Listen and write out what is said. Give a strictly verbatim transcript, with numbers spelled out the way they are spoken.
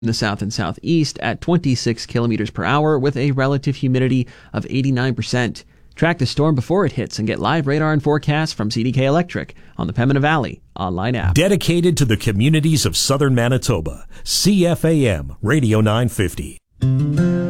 in the south and southeast at twenty-six kilometers per hour with a relative humidity of eighty-nine percent. Track the storm before it hits and get live radar and forecasts from C D K Electric on the Pembina Valley online app. Dedicated to the communities of southern Manitoba, C F A M Radio nine fifty.